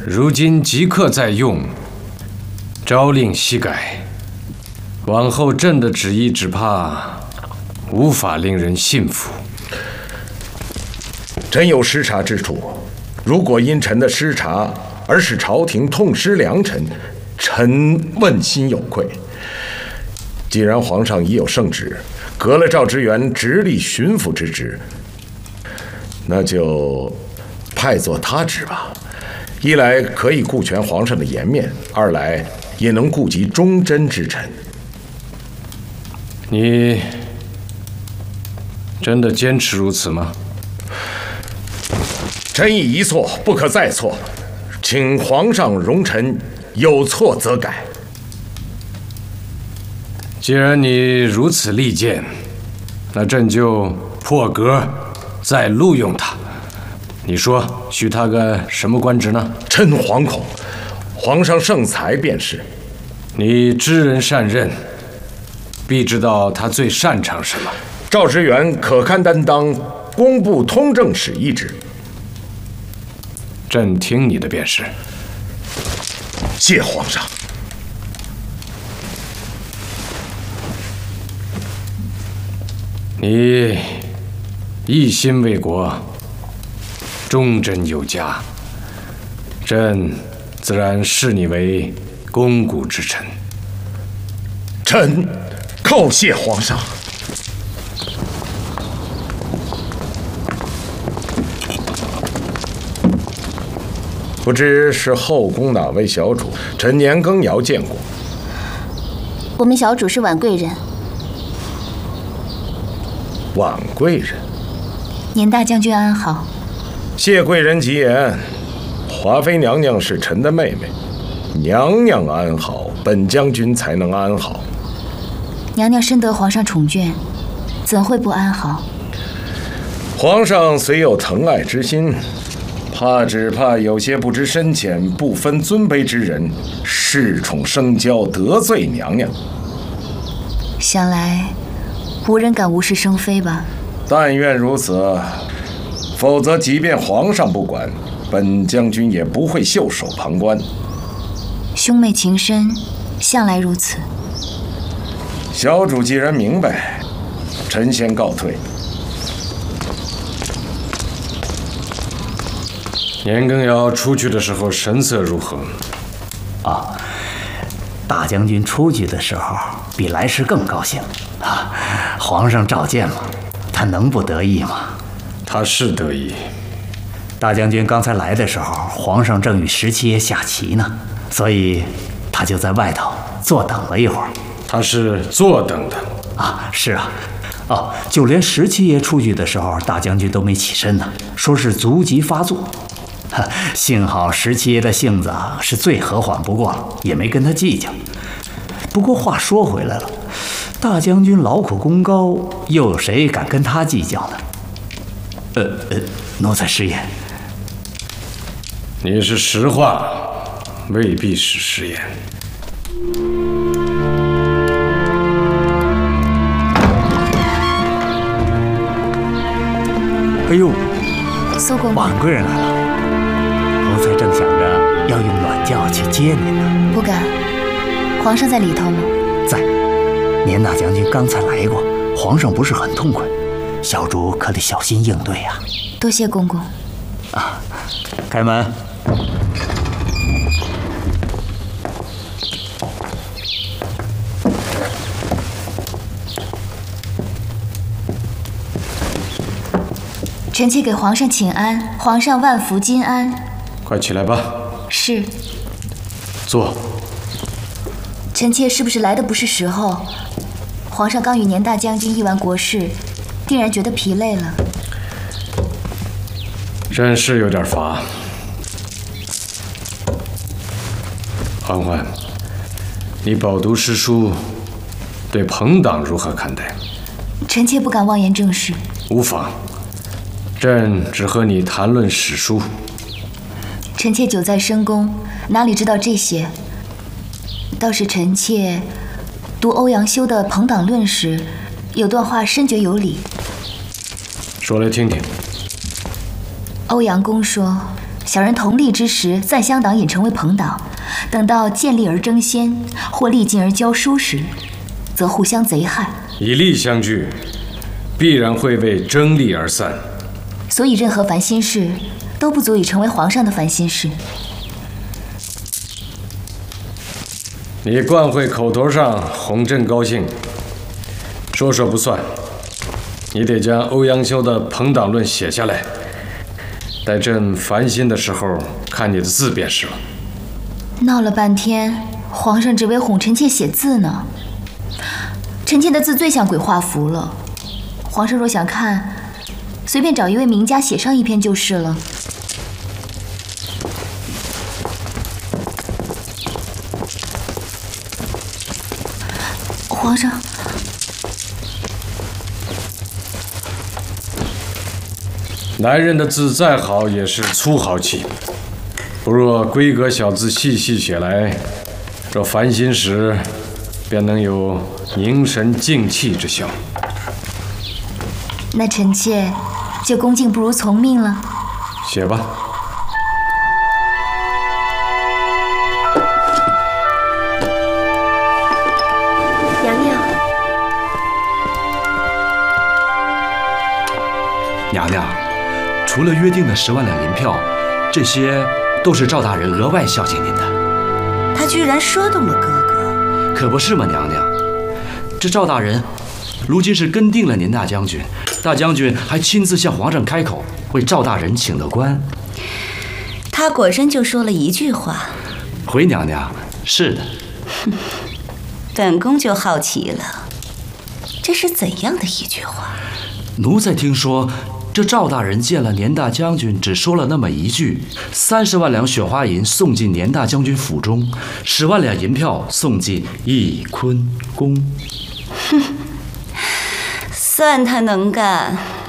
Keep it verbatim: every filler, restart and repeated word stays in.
如今即刻再用，朝令夕改，往后朕的旨意只怕无法令人信服。 朕有失察之处，如果因臣的失察而使朝廷痛失良臣，臣问心有愧。既然皇上已有圣旨，革了赵知源直隶巡抚之职，那就派作他职吧。一来可以顾全皇上的颜面，二来也能顾及忠贞之臣。 你真的坚持如此吗？ 臣已一错，不可再错，请皇上容臣有错则改。 既然你如此力荐，那朕就破格再录用他。你说许他个什么官职呢？ 臣惶恐，皇上圣才便是。 你知人善任，必知道他最擅长什么。 赵知源可堪担当工部通政使一职。 朕听你的便是。 谢皇上。 你一心为国，忠贞有加，朕自然视你为肱骨之臣。 臣叩谢皇上。不知是后宫哪位小主，臣年羹尧见过。 我们小主是婉贵人。 婉贵人， 年大将军安好。 谢贵人吉言。华妃娘娘是臣的妹妹，娘娘安好，本将军才能安好。 娘娘深得皇上宠眷，怎会不安好？ 皇上虽有疼爱之心，怕只怕有些不知深浅、不分尊卑之人，恃宠生骄，得罪娘娘。 想来无人敢无事生非吧？ 但愿如此，否则即便皇上不管，本将军也不会袖手旁观。 兄妹情深，向来如此。 小主既然明白，臣先告退。 年羹尧出去的时候神色如何？ 啊，大将军出去的时候比来时更高兴啊！皇上召见嘛，他能不得意吗？ 他是得意。 大将军刚才来的时候，皇上正与十七爷下棋呢，所以他就在外头坐等了一会儿。 他是坐等的啊？是啊。哦，就连十七爷出去的时候，大将军都没起身呢，说是足疾发作。幸好十七爷的性子啊是最和缓不过了，也没跟他计较。不过话说回来了，大将军劳苦功高，又有谁敢跟他计较呢？呃呃，奴才失言。 你是实话，未必是实言。 哎呦， 苏公公， 婉贵人来了。奴才正想着要用暖轿去接您呢。 不敢，皇上在里头吗？ 在。年大将军刚才来过，皇上不是很痛快，小主可得小心应对呀。 多谢公公。 啊，开门。 臣妾给皇上请安，皇上万福金安。 快起来吧。 是。 坐。 臣妾是不是来的不是时候？皇上刚与年大将军议完国事，定然觉得疲累了。 朕是有点乏。嬛嬛，你饱读诗书，对朋党如何看待？ 臣妾不敢妄言政事。 无妨。朕只和你谈论史书。 臣妾久在深宫，哪里知道这些？倒是臣妾读欧阳修的《朋党论》时，有段话深觉有理。 说来听听。 欧阳公说：“ 小人同立之时，暂相党引成为朋党；等到见利而争先，或力尽而交疏时，则互相贼害。 以利相聚，必然会为争利而散。 所以，任何烦心事都不足以成为皇上的烦心事。 你惯会口头上哄朕高兴，说说不算，你得将欧阳修的《朋党论》写下来，待朕烦心的时候看你的字便是了。 闹了半天，皇上只为哄臣妾写字呢。臣妾的字最像鬼画符了，皇上若想看，随便找一位名家写上一篇就是了。皇上， 男人的字再好也是粗豪气，不若闺阁小字细细写来，若烦心时，便能有凝神静气之效。 那臣妾就恭敬不如从命了。 写吧。 娘娘， 娘娘，除了约定的十万两银票，这些都是赵大人额外孝敬您的。 他居然说动了哥哥， 可不是嘛，娘娘。这赵大人如今是跟定了您大将军，大将军还亲自向皇上开口为赵大人请了官。 他果真就说了一句话。 回娘娘，是的。 本宫就好奇了，这是怎样的一句话？ 奴才听说，这赵大人见了年大将军，只说了那么一句：三十万两雪花银送进年大将军府中，十万两银票送进翊坤宫。 哼，算他能干。